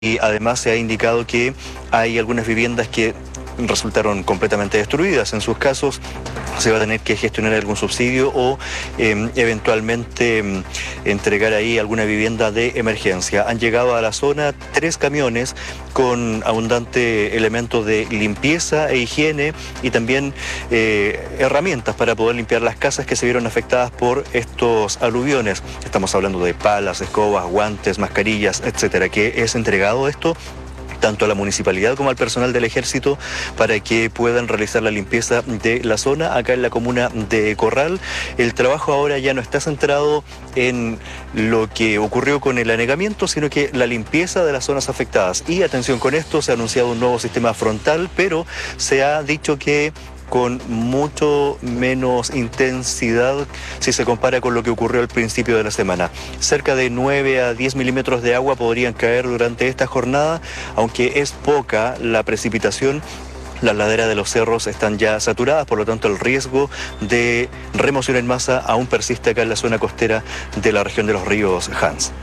y además se ha indicado que hay algunas viviendas que resultaron completamente destruidas. En sus casos se va a tener que gestionar algún subsidio o eventualmente entregar ahí alguna vivienda de emergencia. Han llegado a la zona 3 camiones con abundante elementos de limpieza e higiene y también herramientas para poder limpiar las casas que se vieron afectadas por estos aluviones. Estamos hablando de palas, escobas, guantes, mascarillas, etcétera, que es entregado esto tanto a la municipalidad como al personal del ejército para que puedan realizar la limpieza de la zona acá en la comuna de Corral. El trabajo ahora ya no está centrado en lo que ocurrió con el anegamiento, sino que la limpieza de las zonas afectadas. Y atención con esto, se ha anunciado un nuevo sistema frontal, pero se ha dicho que con mucho menos intensidad si se compara con lo que ocurrió al principio de la semana. Cerca de 9 a 10 milímetros de agua podrían caer durante esta jornada, aunque es poca la precipitación. Las laderas de los cerros están ya saturadas, por lo tanto el riesgo de remoción en masa aún persiste acá en la zona costera de la región de los ríos Hans.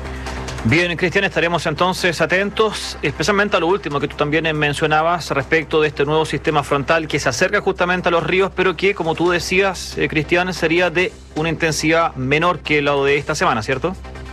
Bien, Cristian, estaremos entonces atentos, especialmente a lo último que tú también mencionabas respecto de este nuevo sistema frontal que se acerca justamente a los ríos, pero que, como tú decías, Cristian, sería de una intensidad menor que lo de esta semana, ¿cierto?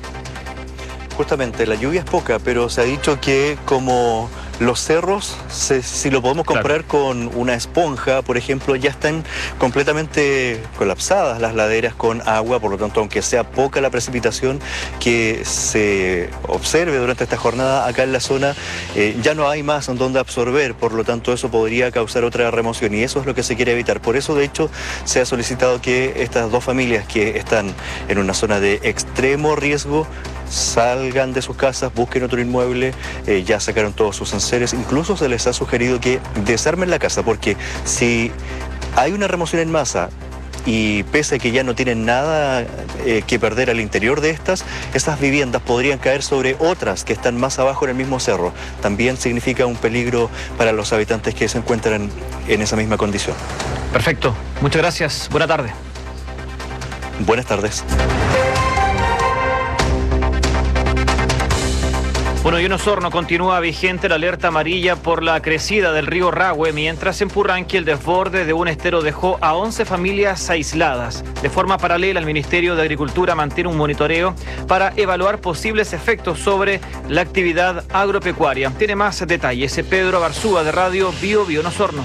Justamente, la lluvia es poca, pero se ha dicho que como los cerros, si lo podemos comparar con una esponja, por ejemplo, ya están completamente colapsadas las laderas con agua, por lo tanto, aunque sea poca la precipitación que se observe durante esta jornada acá en la zona, ya no hay más en donde absorber, por lo tanto, eso podría causar otra remoción y eso es lo que se quiere evitar. Por eso, de hecho, se ha solicitado que estas dos familias que están en una zona de extremo riesgo salgan de sus casas, busquen otro inmueble, ya sacaron todos sus enseres, incluso se les ha sugerido que desarmen la casa, porque si hay una remoción en masa y pese a que ya no tienen nada que perder al interior de estas viviendas podrían caer sobre otras que están más abajo en el mismo cerro. También significa un peligro para los habitantes que se encuentran en esa misma condición. Perfecto, muchas gracias, buena tarde. Buenas tardes. Bueno, y en Osorno continúa vigente la alerta amarilla por la crecida del río Rahue, mientras en Purranque el desborde de un estero dejó a 11 familias aisladas. De forma paralela, el Ministerio de Agricultura mantiene un monitoreo para evaluar posibles efectos sobre la actividad agropecuaria. Tiene más detalles Pedro Barzúa de Radio Bio Bio en Osorno.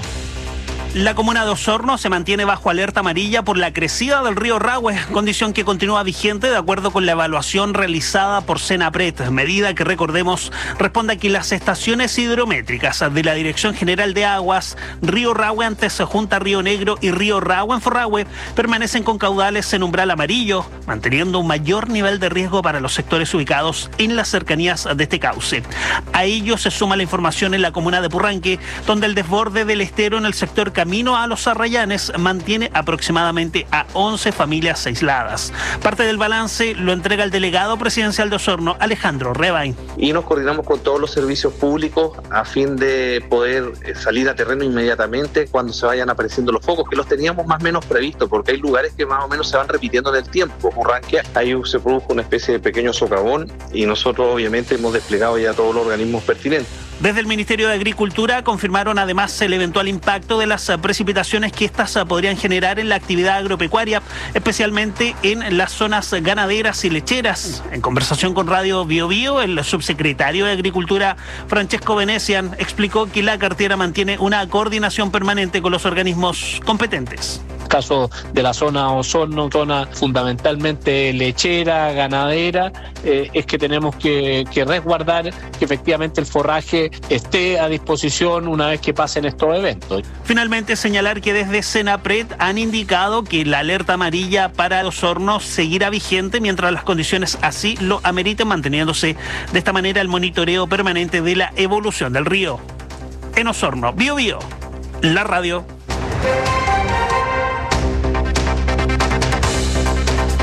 La comuna de Osorno se mantiene bajo alerta amarilla por la crecida del río Rahue, condición que continúa vigente de acuerdo con la evaluación realizada por Senapred, medida que, recordemos, responde a que las estaciones hidrométricas de la Dirección General de Aguas, Río Rahue antes junta Río Negro y Río Rahue en Forrahue, permanecen con caudales en umbral amarillo, manteniendo un mayor nivel de riesgo para los sectores ubicados en las cercanías de este cauce. A ello se suma la información en la comuna de Purranque, donde el desborde del estero en el sector camino a los Arrayanes mantiene aproximadamente a 11 familias aisladas. Parte del balance lo entrega el delegado presidencial de Osorno, Alejandro Rebain. Y nos coordinamos con todos los servicios públicos a fin de poder salir a terreno inmediatamente cuando se vayan apareciendo los focos, que los teníamos más o menos previstos, porque hay lugares que más o menos se van repitiendo en el tiempo. Purranque, ahí se produjo una especie de pequeño socavón y nosotros obviamente hemos desplegado ya todos los organismos pertinentes. Desde el Ministerio de Agricultura confirmaron además el eventual impacto de las precipitaciones que estas podrían generar en la actividad agropecuaria, especialmente en las zonas ganaderas y lecheras. En conversación con Radio Bio Bio, el subsecretario de Agricultura, Francesco Venecian, explicó que la cartera mantiene una coordinación permanente con los organismos competentes. Caso de la zona Osorno, zona fundamentalmente lechera, ganadera, es que tenemos que resguardar que efectivamente el forraje esté a disposición una vez que pasen estos eventos. Finalmente, señalar que desde Senapred han indicado que la alerta amarilla para Osorno seguirá vigente mientras las condiciones así lo ameriten, manteniéndose de esta manera el monitoreo permanente de la evolución del río. En Osorno, Bio Bio, la radio.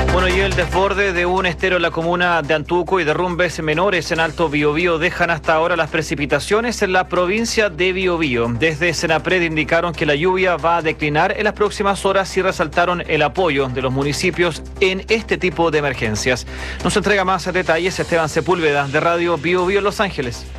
Bueno, y el desborde de un estero en la comuna de Antuco y derrumbes menores en Alto Biobío dejan hasta ahora las precipitaciones en la provincia de Biobío. Desde Senapred indicaron que la lluvia va a declinar en las próximas horas y resaltaron el apoyo de los municipios en este tipo de emergencias. Nos entrega más detalles Esteban Sepúlveda de Radio Biobío en Los Ángeles.